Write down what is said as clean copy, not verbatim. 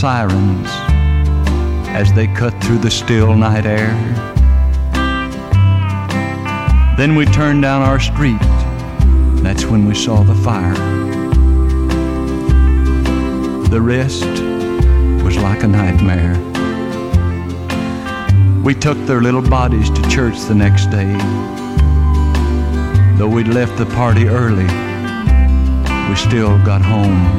sirens as they cut through the still night air. Then we turned down our street. That's when we saw the fire. The rest was like a nightmare. We took their little bodies to church the next day. Though we'd left the party early, we still got home